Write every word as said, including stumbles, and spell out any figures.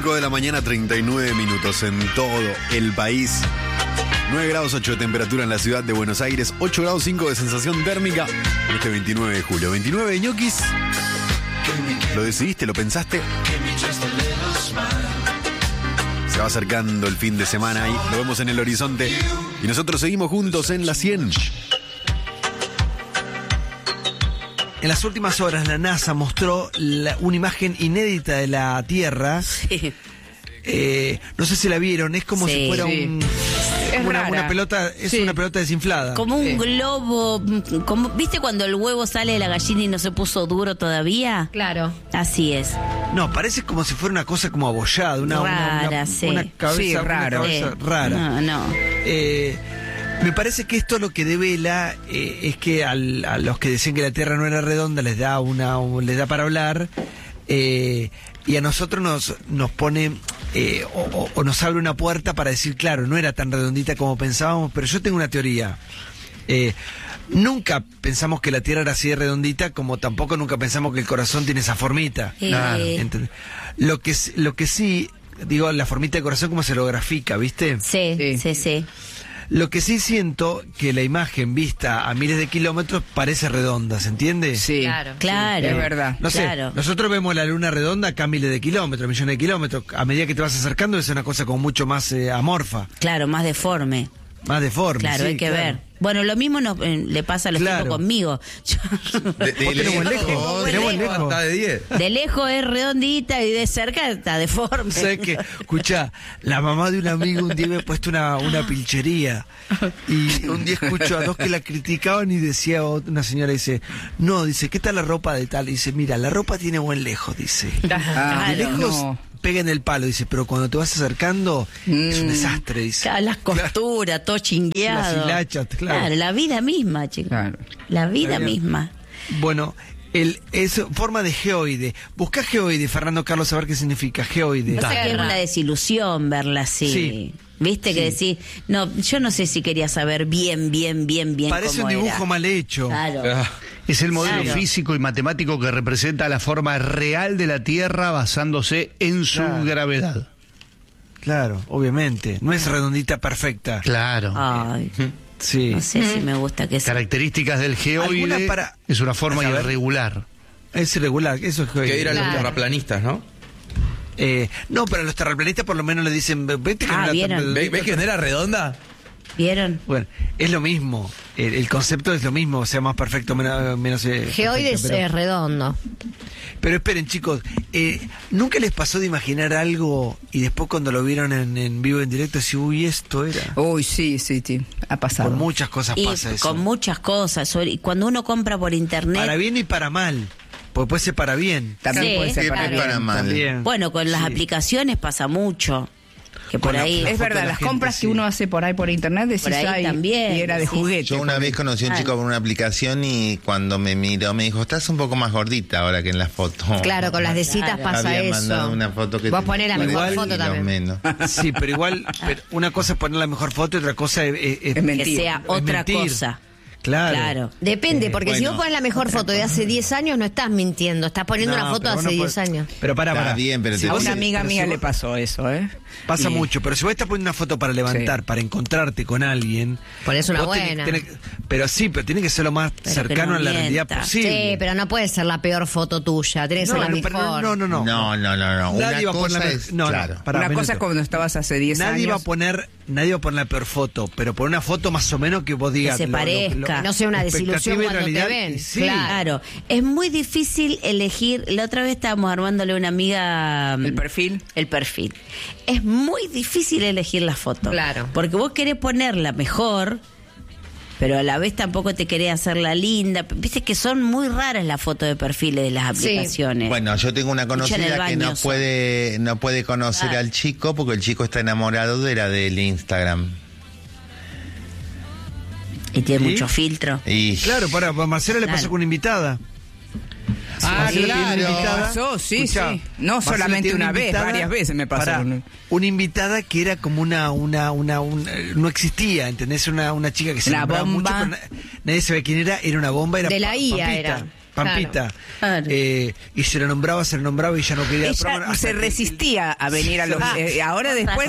cinco de la mañana, treinta y nueve minutos en todo el país. nueve grados ocho de temperatura en la ciudad de Buenos Aires, ocho grados cinco de sensación térmica en este veintinueve de julio. veintinueve de ñoquis. ¿Lo decidiste? ¿Lo pensaste? Se va acercando el fin de semana y lo vemos en el horizonte. Y nosotros seguimos juntos en la cien. En las últimas horas la NASA mostró la, una imagen inédita de la Tierra. Sí. Eh, no sé si la vieron, es como Sí. si fuera Sí. un, Es una, rara. una pelota, es Sí. una pelota desinflada. Como un Sí. globo, como, ¿viste cuando el huevo sale de la gallina y no se puso duro todavía? Claro. Así es. No, parece como si fuera una cosa como abollada, una, una- Rara, una, sí. una cabeza, Sí, una raro. cabeza Sí. rara. No, no. Eh, me parece que esto lo que devela eh, es que al- a los que decían que la Tierra no era redonda les da una un- les da para hablar eh, y a nosotros nos nos pone eh, o, o- o nos abre una puerta para decir, claro, no era tan redondita como pensábamos, pero yo tengo una teoría. Eh, nunca pensamos que la Tierra era así de redondita, como tampoco nunca pensamos que el corazón tiene esa formita. Eh, Claro. ¿Entendés? Lo que s- lo que sí, digo, la formita de corazón como se lo grafica, ¿viste? Sí, sí, Sí. sí. Lo que sí siento que la imagen vista a miles de kilómetros parece redonda, ¿se entiende? Sí. Claro. Claro. Es verdad. No sé, Claro. nosotros vemos la luna redonda acá a miles de kilómetros, millones de kilómetros. A medida que te vas acercando es una cosa como mucho más eh, amorfa, Claro, más deforme. más deforme. Claro, sí, hay que claro. ver. Bueno, lo mismo nos, eh, le pasa a los Claro. tipos conmigo. Yo- De, de Vos tenés buen lejos, lejos, tenés buen lejos. Está de diez. de lejos es redondita y de cerca está deforme. ¿Sabes qué? Escuchá, la mamá de un amigo un día me ha puesto una, una pilchería y un día escucho a dos que la criticaban y decía una señora, dice, no, dice, ¿qué tal la ropa de tal? Y dice, mira, la ropa tiene buen lejos, dice. Ah, De Claro. lejos no. pega en el palo, dice, pero cuando te vas acercando es un Mm. desastre, dice. Claro, las costuras, todo chingueado. Las hilachas, claro. la vida misma, chicos. Claro. La vida Está bien. misma. Bueno, el, es forma de geoide. Busca geoide, Fernando Carlos, a ver qué significa geoide. Pasa que es Tierra. una desilusión verla así. Sí. Viste que Sí. decís, no, yo no sé si quería saber bien, bien, bien, bien Parece cómo un dibujo era. mal hecho. Claro. Es el modelo Claro. físico y matemático que representa la forma real de la Tierra basándose en su Claro. gravedad. Claro, obviamente. No es redondita perfecta. Claro. Ay, Sí. no sé si me gusta que sea. Características del geoide ¿Alguna para- es una forma A ver. irregular. Es irregular, eso es geoide. Que ir a los Claro. terraplanistas, ¿no? Eh, no, pero a los terraplanistas por lo menos le dicen, vete que Ah, no era ¿vieron? tan- ¿Ves, ves que no era redonda? ¿Vieron? Bueno, es lo mismo. El, el concepto es lo mismo, sea más perfecto, menos... menos eh, Geoide es perfecto, pero- eh, redondo. Pero esperen, chicos, eh, ¿nunca les pasó de imaginar algo y después cuando lo vieron en, en vivo, en directo, decir, uy, esto era? Uy, sí, sí, sí. Ha pasado. Con muchas cosas Y pasa eso. con muchas cosas. sobre- y cuando uno compra por internet. Para bien y para mal. Porque puede ser para bien. También Sí, puede ser sí, para claro. bien. Para mal. También. Bueno, con las Sí. aplicaciones pasa mucho. Que por Con la- ahí. la Es foto de verdad, la las gente, compras sí. que uno hace por ahí por internet decís, Por ahí "Ay", también, y era de sí. juguete. Yo una vez conocí a un Ah. chico por una aplicación y cuando me miró me dijo, estás un poco más gordita ahora que en la foto. Claro, con las de citas Claro. pasa Había eso. mandado una foto que Vos te- ponés la mejor Igual- foto y lo también. menos. Sí, pero igual, pero una cosa es poner la mejor foto y otra cosa es, es- es- Es mentir. Que sea es otra mentir. cosa. Claro. Claro. Depende, porque si bueno, vos pones la mejor foto de hace diez años, no estás mintiendo. Estás poniendo No, una foto pero de vos hace no diez podés- años. Pero para, Está para. bien, pero te- A vos- una amiga pero mía si le vos- pasó eso, ¿eh? Pasa Y- mucho, pero si vos estás poniendo una foto para levantar, Sí. para encontrarte con alguien. Ponés una vos tenés- buena. tenés- pero sí, pero tiene que ser lo más Pero que cercano no a la realidad mienta. posible. Sí, pero no puede ser la peor foto tuya. Tiene que no, ser la no, mejor. pero no, no, no. No, no, no, no. Nadie va Una a poner cosa la es, no, no, claro. pará, una minuto. cosa es cuando estabas hace diez Nadie años. va a poner, nadie va a poner la peor foto, pero por una foto más o menos que vos digas. se parezca. No sea una expectativa desilusión y cuando te realidad, ven. y sí. Claro. Es muy difícil elegir. La otra vez estábamos armándole a una amiga. El perfil. El perfil. Es muy difícil elegir la foto. Claro. Porque vos querés ponerla mejor, pero a la vez tampoco te querés hacerla linda. Viste que son muy raras las fotos de perfiles de las Sí. aplicaciones. Bueno, yo tengo una Escucha en el conocida que baño no son. puede, no puede conocer Claro. al chico porque el chico está enamorado de la del Instagram. Y tiene ¿Sí? mucho filtro. Y Claro, para, a Marcelo le pasó Claro. con una invitada. Ah, Marcelo tiene una claro. invitada. Pasó, sí, Escuchá, sí. No Marcelo solamente tiene una vez, invitada varias veces me pasó para con- una invitada que era como una, una, una, un- eh, no existía, ¿entendés? Una, una chica que se Una nombraba bomba. mucho, pero na- nadie sabía quién era, era una bomba, era De la Pa- I A Pampita. era. Pampita. Claro. Eh, y se lo nombraba, se lo nombraba y ya no quería el Ella programa, hasta se que- resistía a venir a los... Ah, eh, ahora con después